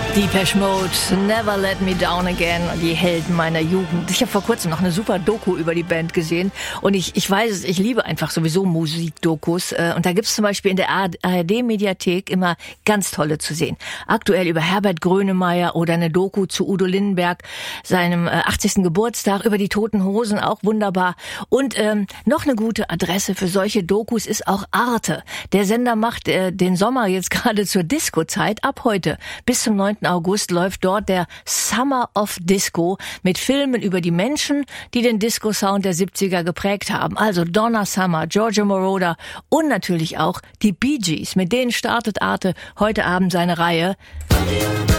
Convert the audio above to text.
Depeche Mode, Never Let Me Down Again, die Helden meiner Jugend. Ich habe vor kurzem noch eine super Doku über die Band gesehen und ich weiß es, ich liebe einfach sowieso Musikdokus und da gibt's zum Beispiel in der ARD-Mediathek immer ganz tolle zu sehen. Aktuell über Herbert Grönemeyer oder eine Doku zu Udo Lindenberg, seinem 80. Geburtstag, über die Toten Hosen, auch wunderbar. Und noch eine gute Adresse für solche Dokus ist auch Arte. Der Sender macht den Sommer jetzt gerade zur Disco-Zeit ab heute bis zum 9. August läuft dort der Summer of Disco mit Filmen über die Menschen, die den Disco-Sound der 70er geprägt haben. Also Donna Summer, Giorgio Moroder und natürlich auch die Bee Gees. Mit denen startet Arte heute Abend seine Reihe